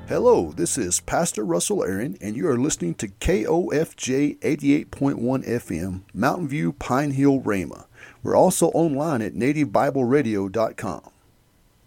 Hello, this is Pastor Russell Aaron, and you are listening to KOFJ 88.1 FM, Mountain View, Pine Hill, Rama. We're also online at nativebibleradio.com.